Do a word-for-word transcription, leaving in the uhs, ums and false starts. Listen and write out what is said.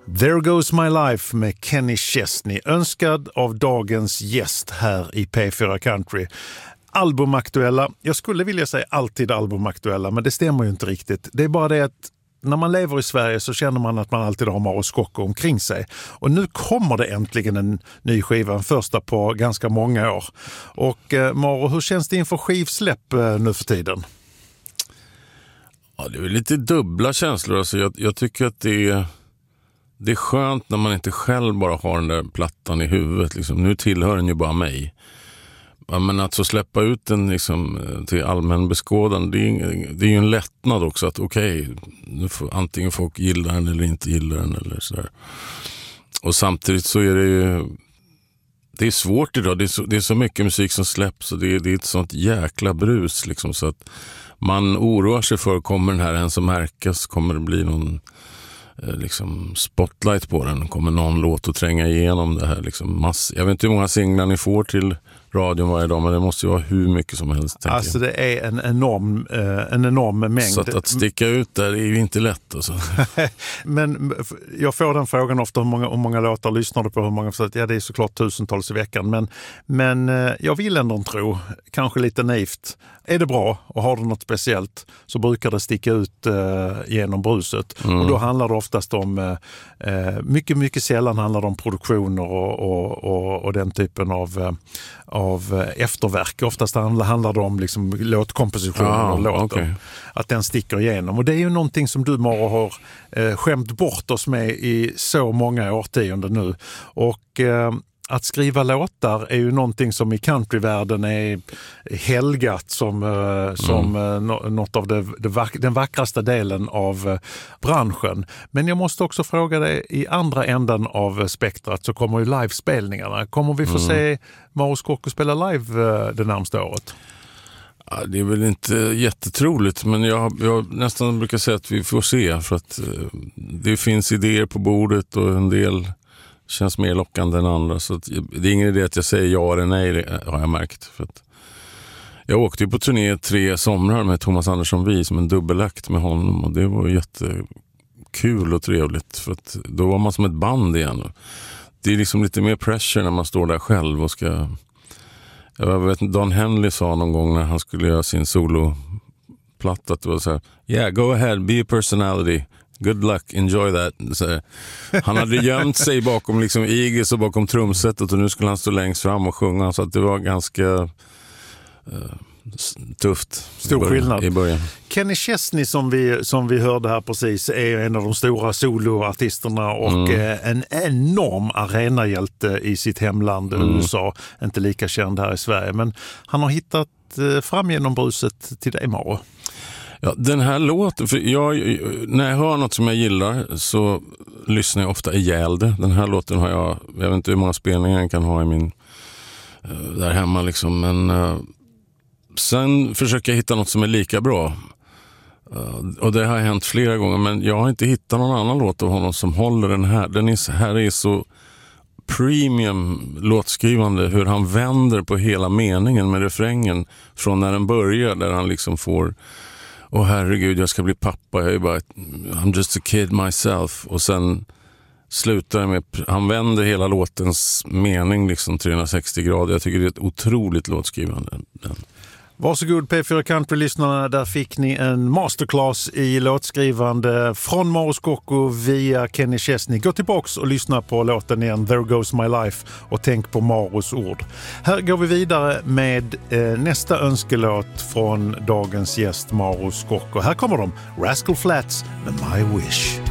There Goes My Life med Kenny Chesney, önskad av dagens gäst här i P fyra Country. Albumaktuella, jag skulle vilja säga alltid albumaktuella, men det stämmer ju inte riktigt. Det är bara det att när man lever i Sverige så känner man att man alltid har Mauro Scocco omkring sig. Och nu kommer det äntligen en ny skiva, en första på ganska många år. Och eh, Mauro, hur känns det inför skivsläpp eh, nu för tiden? Ja, det är lite dubbla känslor. Alltså jag, jag tycker att det är, det är skönt när man inte själv bara har den där plattan i huvudet. Liksom. Nu tillhör den ju bara mig. Ja, men att så släppa ut den liksom, till allmän beskådan, det är, det är ju en lättnad också. Att okej, okay, antingen folk gillar den eller inte gillar den. Eller sådär. Och samtidigt så är det ju... Det är svårt idag. Det är så, det är så mycket musik som släpps och det är, det är ett sånt jäkla brus. Liksom, så att man oroar sig för, kommer den här ens som märkas? Kommer det bli någon eh, liksom spotlight på den? Kommer någon låt att tränga igenom det här? Liksom mass- jag vet inte hur många singlar ni får till radion varje dag, men det måste ju vara hur mycket som helst. Alltså det är en enorm, eh, en enorm mängd. Så att, att sticka ut där är ju inte lätt. Alltså. Men jag får den frågan ofta, hur många, hur många låtar lyssnar du på? Hur många, ja, det är såklart tusentals i veckan. Men, men eh, jag vill ändå tro, kanske lite naivt, är det bra och har du något speciellt så brukar det sticka ut eh, genom bruset. Mm. Och då handlar det oftast om, eh, mycket, mycket sällan handlar det om produktioner och, och, och, och den typen av, eh, av efterverk. Oftast handlar det om liksom låtkompositioner ah, och låtar. Okay. Att den sticker igenom. Och det är ju någonting som du, Mauro, har eh, skämt bort oss med i så många årtionden nu. Och... Eh, Att skriva låtar är ju någonting som i countryvärlden är helgat som, uh, som mm. uh, något av det, det vack- den vackraste delen av uh, branschen. Men jag måste också fråga dig, i andra änden av spektrat så kommer ju livespelningarna. Kommer vi få mm. se Mauro Scocco spela live uh, det närmaste året? Ja, det är väl inte jättetroligt, men jag, jag nästan brukar säga att vi får se. För att uh, det finns idéer på bordet och en del... känns mer lockande än andra, så att det är ingen idé att jag säger ja eller nej, det har jag märkt. För att jag åkte ju på turné tre somrar med Thomas Andersson Vi som en dubbelakt med honom, och det var jättekul och trevligt, för att då var man som ett band igen. Det är liksom lite mer pressure när man står där själv och ska... Jag vet inte, Don Henley sa någon gång när han skulle göra sin soloplatta att det var så här: yeah, go ahead, be a personality. Good luck, enjoy that. Så, han hade gömt sig bakom liksom Igis och bakom trumsetet, och nu skulle han stå längst fram och sjunga, så att det var ganska uh, tufft. Stor i början, skillnad. I början. Kenny Chesney som vi, som vi hörde här precis är en av de stora soloartisterna och mm. en enorm arenahjälte i sitt hemland mm. U S A. Inte lika känd här i Sverige, men han har hittat fram genom bruset till dig, Mauro. Ja, den här låten, för jag, när jag hör något som jag gillar så lyssnar jag ofta ihjäl det. Den här låten har jag, jag vet inte hur många spelningar jag kan ha i min, där hemma liksom, men uh, sen försöker jag hitta något som är lika bra. Uh, och det har hänt flera gånger, men jag har inte hittat någon annan låt av honom som håller den här. Den är, här är så premium låtskrivande, hur han vänder på hela meningen med refrängen från när den börjar, där han liksom får... Åh herregud, jag ska bli pappa. Jag är bara, I'm just a kid myself. Och sen slutar det med, han vänder hela låtens mening liksom trehundrasextio grader. Jag tycker det är ett otroligt låtskrivande. Den. Varsågod P fyra Country-lyssnarna, där fick ni en masterclass i låtskrivande från Mauro Scocco via Kenny Chesney. Gå tillbaks och lyssna på låten igen, There Goes My Life, och tänk på Mauros ord. Här går vi vidare med eh, nästa önskelåt från dagens gäst Mauro Scocco. Här kommer de, Rascal Flatts med My Wish.